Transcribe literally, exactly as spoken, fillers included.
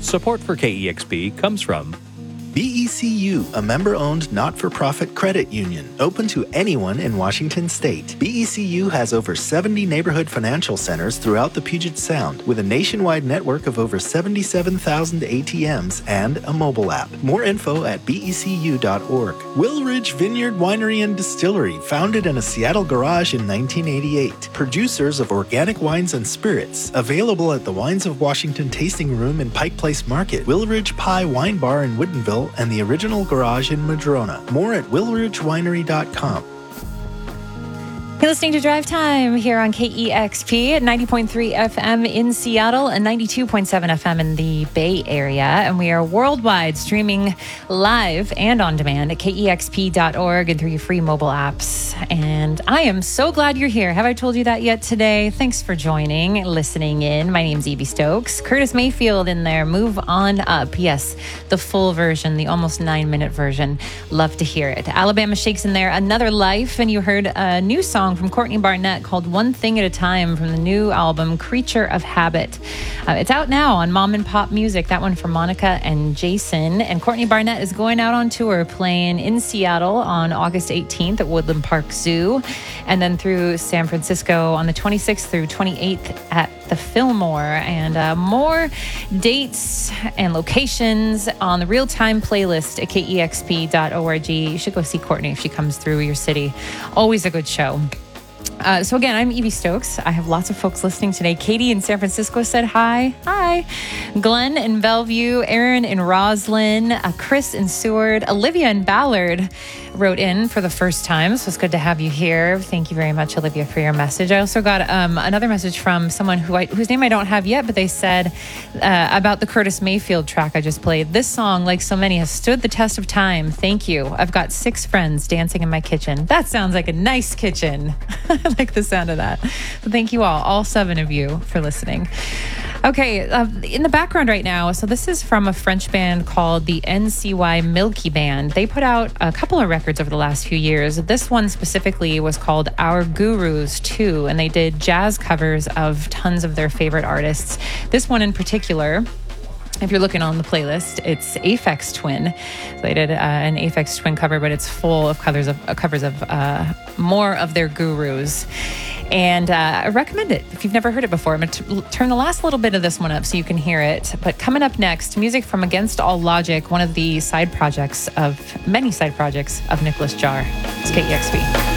Support for K E X P comes from B E C U, a member-owned not-for-profit credit union, open to anyone in Washington state. B E C U has over seventy neighborhood financial centers throughout the Puget Sound, with a nationwide network of over seventy-seven thousand A T Ms and a mobile app. More info at B E C U dot org. Willridge Vineyard Winery and Distillery, founded in a Seattle garage in nineteen eighty-eight. Producers of organic wines and spirits, available at the Wines of Washington tasting room in Pike Place Market, Willridge Pie Wine Bar in Woodinville, and the original garage in Madrona. More at willridge winery dot com. You're listening to Drive Time here on K E X P at ninety point three F M in Seattle and ninety-two point seven F M in the Bay Area. And we are worldwide, streaming live and on demand at K E X P dot org and through your free mobile apps. And I am so glad you're here. Have I told you that yet today? Thanks for joining, listening in. My name's Evie Stokes. Curtis Mayfield in there. Move on up. Yes, the full version, the almost nine-minute version. Love to hear it. Alabama Shakes in there. Another Life. And you heard a new song from Courtney Barnett called One Thing at a Time from the new album Creature of Habit. Uh, it's out now on Mom and Pop Music, that one for Monica and Jason. And Courtney Barnett is going out on tour, playing in Seattle on August eighteenth at Woodland Park Zoo, and then through San Francisco on the twenty-sixth through twenty-eighth at the Fillmore. And uh, more dates and locations on the real-time playlist at K E X P dot org. You should go see Courtney if she comes through your city. Always a good show. Uh, so again, I'm Evie Stokes. I have lots of folks listening today. Katie in San Francisco said hi. Hi. Glenn in Bellevue, Aaron in Roslyn, uh, Chris in Seward, Olivia in Ballard wrote in for the first time. So it's good to have you here. Thank you very much, Olivia, for your message. I also got um, another message from someone who I, whose name I don't have yet, but they said uh, about the Curtis Mayfield track I just played. This song, like so many, has stood the test of time. Thank you. I've got six friends dancing in my kitchen. That sounds like a nice kitchen. I like the sound of that. So thank you all, all seven of you, for listening. Okay, uh, in the background right now, so this is from a French band called the N C Y Milky Band. They put out a couple of records over the last few years. This one specifically was called Our Gurus two, and they did jazz covers of tons of their favorite artists. This one in particular, if you're looking on the playlist, it's Aphex Twin. So they did uh, an Aphex Twin cover, but it's full of covers of uh, covers of uh, more of their gurus. And uh, I recommend it if you've never heard it before. I'm going to t- turn the last little bit of this one up so you can hear it. But coming up next, music from Against All Logic, one of the side projects of many side projects of Nicholas Jar. It's K E X P.